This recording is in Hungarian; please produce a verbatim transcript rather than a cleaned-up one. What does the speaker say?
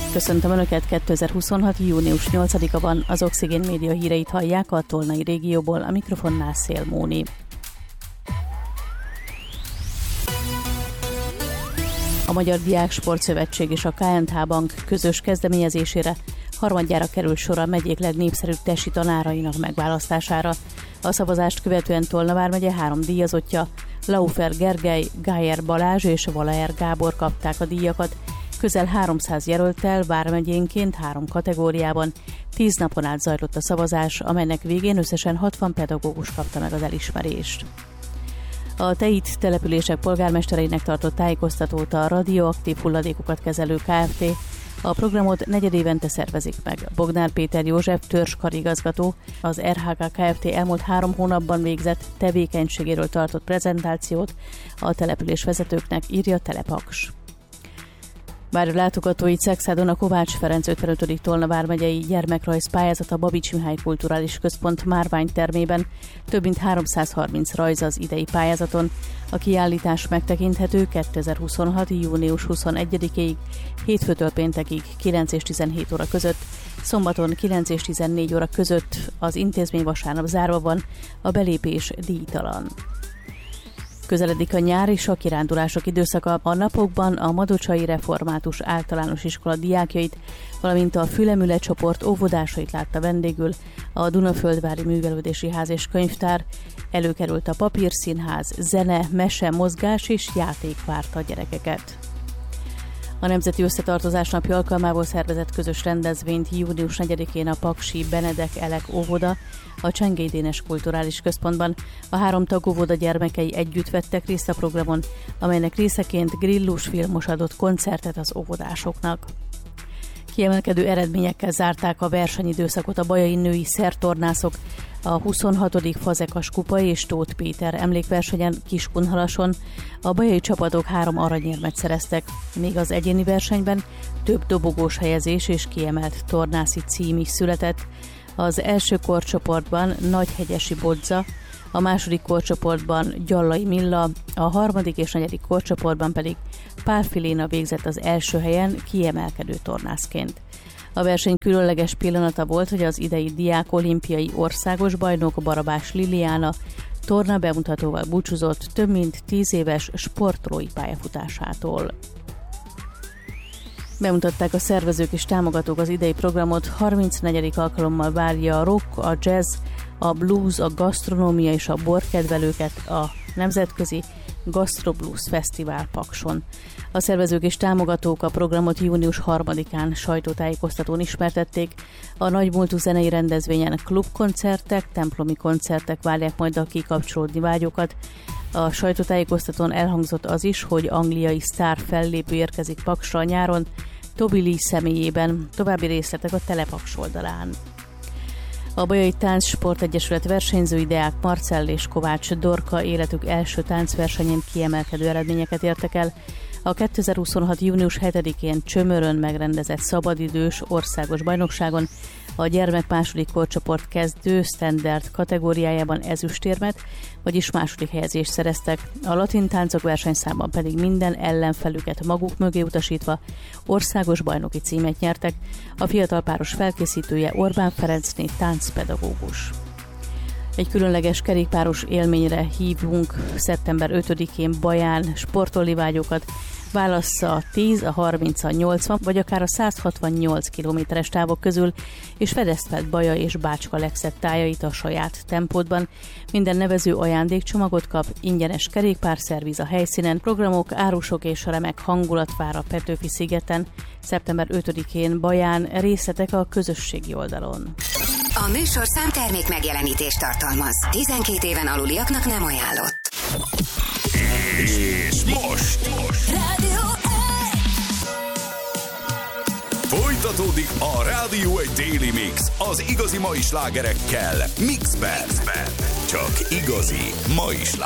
Köszöntöm Önöket, kétezer-huszonhat. június nyolcadika van, az Oxigén Média híreit hallják a tolnai régióból, a mikrofonnál Szél Móni. A Magyar Diáksport Szövetség és a ká en té Bank közös kezdeményezésére harmadjára kerül sor a megyék legnépszerűbb tesi tanárainak megválasztására. A szavazást követően Tolna vármegye három díjazottja, Laufer Gergely, Gájer Balázs és Valaer Gábor kapták a díjakat. Közel háromszáz jelölttel vármegyénként három kategóriában tíz napon át zajlott a szavazás, amelynek végén összesen hatvan pedagógus kapta meg az elismerést. A Teit települések polgármestereinek tartott tájékoztatót a radioaktív hulladékokat kezelő Kft. A programot negyedévente szervezik meg. Bognár Péter József törzskarigazgató az er há ká Kft. Elmúlt három hónapban végzett tevékenységéről tartott prezentációt a település vezetőknek, írja Telepaks. Bár a látogatói Szexádon a Kovács Ferenc ötvenötödik Tolna vármegyei gyermekrajz pályázat a Babits Mihály Kulturális Központ márványtermében több mint háromszázharminc rajz az idei pályázaton. A kiállítás megtekinthető kétezer-huszonhat. június huszonegyedikéig, hétfőtől péntekig kilenc és tizenhét óra között, szombaton kilenc és tizennégy óra között, az intézmény vasárnap zárva van, a belépés díjtalan. Közeledik a nyár és a kirándulások időszaka. A napokban a Madocsai Református Általános Iskola diákjait, valamint a Fülemüle csoport óvodásait látta vendégül a Dunaföldvári Művelődési Ház és Könyvtár. Előkerült a papírszínház, zene, mese, mozgás és játék várta a gyerekeket. A Nemzeti Összetartozás napja alkalmából szervezett közös rendezvényt június negyedikén a Paksi Benedek Elek óvoda, a Csengei Dénes Kulturális Központban. A három tagóvoda gyermekei együtt vettek részt a programon, amelynek részeként grillus filmos adott koncertet az óvodásoknak. Kiemelkedő eredményekkel zárták a versenyidőszakot a bajai női szertornászok. A huszonhatodik Fazekas kupa és Tóth Péter emlékversenyen Kiskunhalason a bajai csapatok három aranyérmet szereztek, míg az egyéni versenyben több dobogós helyezés és kiemelt tornászi cím is született. Az első korcsoportban Nagyhegyesi Bodza, a második korcsoportban Gyallai Milla, a harmadik és negyedik korcsoportban pedig Pál Filéna végzett az első helyen kiemelkedő tornászként. A verseny különleges pillanata volt, hogy az idei diák olimpiai országos bajnok Barabás Liliana torna bemutatóval búcsúzott több mint tíz éves sportolói pályafutásától. Bemutatták a szervezők és támogatók az idei programot, harmincnegyedik alkalommal várja a rock, a jazz, a blues, a gasztronómia és a borkedvelőket a Nemzetközi Gastroblues Fesztivál Pakson. A szervezők és támogatók a programot június harmadikán sajtótájékoztatón ismertették. A nagymúltú zenei rendezvényen klubkoncertek, templomi koncertek várják majd a kikapcsolódni vágyokat. A sajtótájékoztatón elhangzott az is, hogy angliai sztár fellépő érkezik Paksra nyáron, Toby Lee személyében. További részletek a Telepaks oldalán. A Bajai Táncsport Egyesület versenyzői Deák Marcell és Kovács Dorka életük első táncversenyén kiemelkedő eredményeket értek el. A kétezer-huszonhat. június hetedikén Csömörön megrendezett szabadidős országos bajnokságon a gyermek második korcsoport kezdő standard kategóriájában ezüstérmet, vagyis második helyezést szereztek. A latin táncok versenyszámban pedig minden ellenfelüket maguk mögé utasítva országos bajnoki címet nyertek. A fiatal páros felkészítője Orbán Ferencné táncpedagógus. Egy különleges kerékpáros élményre hívunk szeptember ötödikén Baján sportolni vágyokat. Válassza a tíz, a harminc, a nyolcvan vagy akár a száz hatvannyolc kilométeres távok közül, és fedezd fel Baja és Bácska legszebb tájait a saját tempódban. Minden nevező ajándékcsomagot kap, ingyenes kerékpárszerviz a helyszínen, programok, árusok és remek hangulat vár a Petőfi szigeten. szeptember ötödikén Baján, részletek a közösségi oldalon. A műsorszám termék megjelenítést tartalmaz. tizenkét éven aluliaknak nem ajánlott. És most, most. Rádió folytatódik a Rádió egy Daily Mix az igazi mai slágerekkel Mixben. Csak igazi mai slágerek.